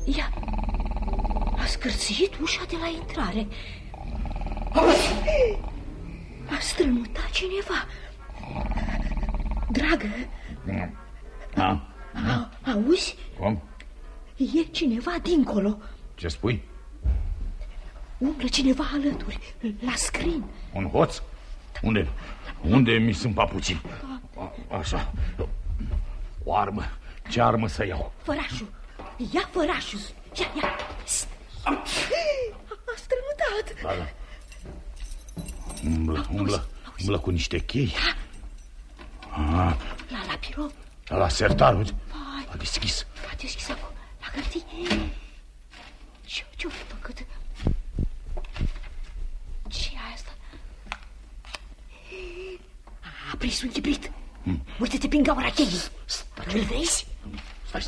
Ia, a scârțit ușa de la intrare. A strănutat cineva. Dragă, auzi? Cum? E cineva dincolo. Ce spui? Umblă cineva alături, la scrin. Un hoț? Unde mi sunt papucii? Așa. O armă. Ce armă să iau? Fărașul. Ia fărașul. Ia. A strănutat. Da. Umblă cu niște chei. La birou. La sertar, uite. A deschis. A deschis acum. La hârtie. Ce-o făcut? Ce-i asta? A prins un chibrit. Uite-te prin gaura cheii. Îl vezi?